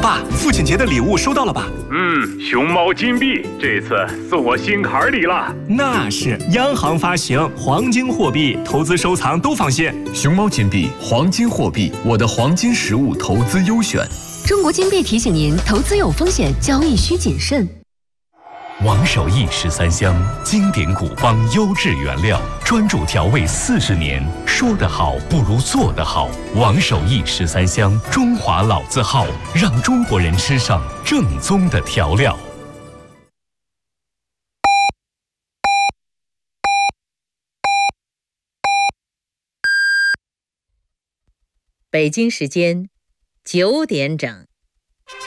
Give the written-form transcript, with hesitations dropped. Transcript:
爸，父亲节的礼物收到了吧？ 熊猫金币这次送我心坎里了。 那是央行发行黄金货币，投资收藏都放心。 熊猫金币，黄金货币，我的黄金实物投资优选。 中国金币提醒您：投资有风险，交易需谨慎。 王守义13香，经典古方，优质原料，专注调味40年。说得好不如做得好。王守义13香，中华老字号，让中国人吃上正宗的调料。 北京时间9点整。